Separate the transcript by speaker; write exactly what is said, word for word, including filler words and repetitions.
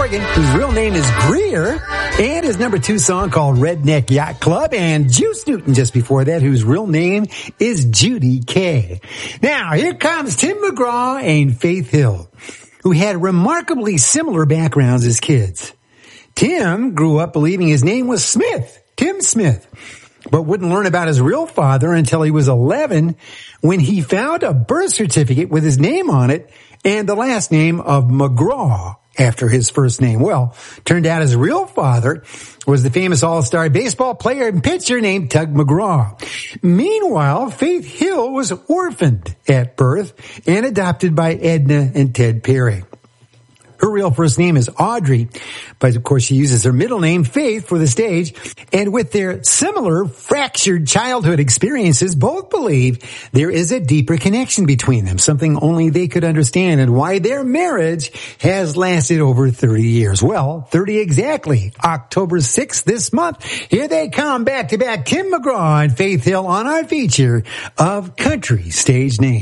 Speaker 1: Morgan, whose real name is Greer, and his number two song called Redneck Yacht Club, and Juice Newton just before that, whose real name is Judy Kay. Now, here comes Tim McGraw and Faith Hill, who had remarkably similar backgrounds as kids. Tim grew up believing his name was Smith, Tim Smith, but wouldn't learn about his real father until he was eleven, when he found a birth certificate with his name on it and the last name of McGraw after his first name. Well, turned out his real father was the famous all-star baseball player and pitcher named Tug McGraw. Meanwhile, Faith Hill was orphaned at birth and adopted by Edna and Ted Perry. Her real first name is Audrey, but of course she uses her middle name, Faith, for the stage. And with their similar fractured childhood experiences, both believe there is a deeper connection between them, something only they could understand, and why their marriage has lasted over thirty years. Well, thirty exactly. October sixth this month. Here they come, back to back, Tim McGraw and Faith Hill on our feature of Country Stage Names.